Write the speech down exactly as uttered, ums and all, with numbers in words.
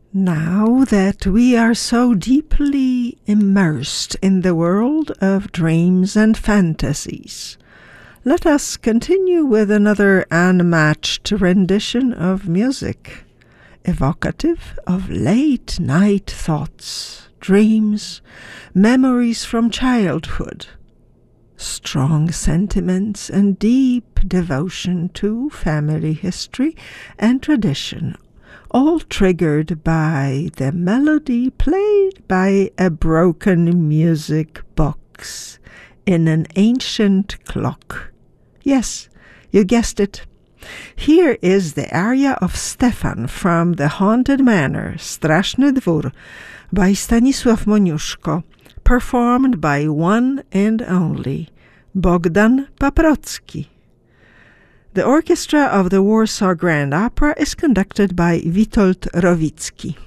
Now that we are so deeply immersed in the world of dreams and fantasies, let us continue with another unmatched rendition of music, evocative of late-night thoughts, dreams, memories from childhood, strong sentiments and deep devotion to family history and tradition, all triggered by the melody played by a broken music box in an ancient clock. Yes, you guessed it. Here is the aria of Stefan from The Haunted Manor, Straszny Dwór, by Stanisław Moniuszko, performed by one and only Bogdan Paprocki. The orchestra of the Warsaw Grand Opera is conducted by Witold Rowicki.